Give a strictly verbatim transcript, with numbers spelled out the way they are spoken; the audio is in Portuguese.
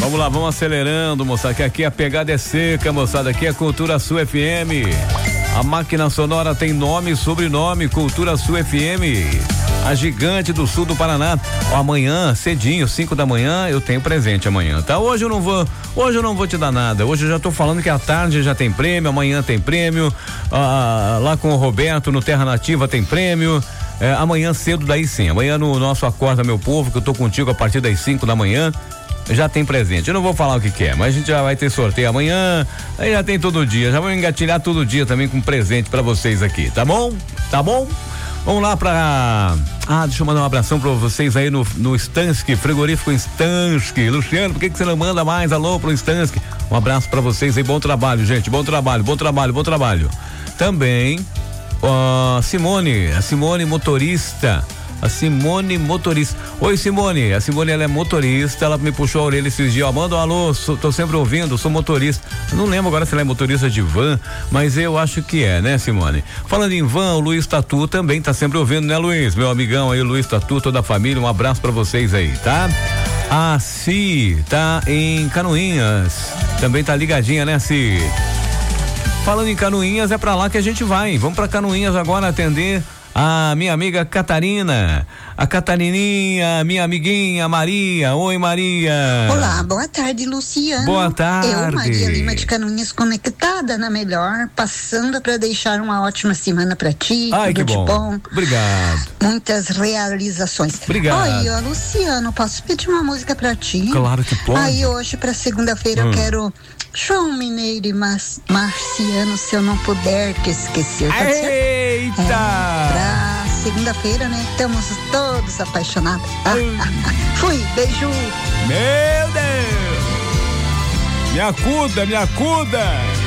Vamos lá, vamos acelerando, moçada, que aqui a pegada é seca, moçada, aqui é Cultura Sul F M. A máquina sonora tem nome e sobrenome, Cultura Sul F M. A gigante do sul do Paraná. Ó, amanhã, cedinho, cinco da manhã, eu tenho presente amanhã, tá? Hoje eu não vou, hoje eu não vou te dar nada. Hoje eu já tô falando que à tarde já tem prêmio, amanhã tem prêmio. Ah, lá com o Roberto no Terra Nativa tem prêmio. É, amanhã cedo daí sim. Amanhã no nosso Acorda Meu Povo, que eu tô contigo a partir das cinco da manhã. Já tem presente, eu não vou falar o que que é, mas a gente já vai ter sorteio amanhã, aí já tem todo dia, já vou engatilhar todo dia também com presente pra vocês aqui, tá bom? Tá bom? Vamos lá pra, ah, deixa eu mandar um abração pra vocês aí no, no Stansky, frigorífico Stansky. Luciano, por que que você não manda mais alô pro Stansky? Um abraço pra vocês aí, bom trabalho, gente, bom trabalho, bom trabalho, bom trabalho. Também, ó, Simone, a Simone motorista, a Simone motorista. Oi, Simone. A Simone, ela é motorista. Ela me puxou a orelha esses dias. Ó, manda um alô. Sou, tô sempre ouvindo. Sou motorista. Eu não lembro agora se ela é motorista de van, mas eu acho que é, né, Simone? Falando em van, o Luiz Tatu também tá sempre ouvindo, né, Luiz? Meu amigão aí, Luiz Tatu, toda a família. Um abraço pra vocês aí, tá? A Si tá em Canoinhas. Também tá ligadinha, né, Si? Falando em Canoinhas, é pra lá que a gente vai. Vamos pra Canoinhas agora atender a minha amiga Catarina, a Catarininha, minha amiguinha Maria. Oi, Maria. Olá, boa tarde, Luciano. Boa tarde. Eu, Maria Lima de Canoinhas, conectada na melhor, passando para deixar uma ótima semana para ti. Ai, tudo que bom. de bom. Obrigado. Muitas realizações. Obrigado. Oi, ó, Luciano, posso pedir uma música para ti? Claro que pode. Aí hoje, para segunda-feira, hum. eu quero João Mineiro e Mar Marciano, Se Eu Não Puder Te Esquecer. Tá certo? Eita! É, pra segunda-feira, né? Estamos todos apaixonados. Ah, ah, ah. Fui, beijo. Meu Deus! Me acuda, me acuda!